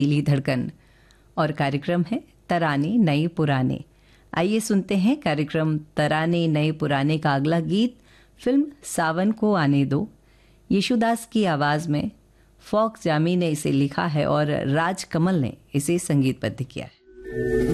दिली धड़कन और कार्यक्रम है तराने नए पुराने। आइए सुनते हैं कार्यक्रम तराने नए पुराने का अगला गीत फिल्म सावन को आने दो। यशुदास की आवाज़ में फॉक जामी ने इसे लिखा है और राज कमल ने इसे संगीतबद्ध किया है।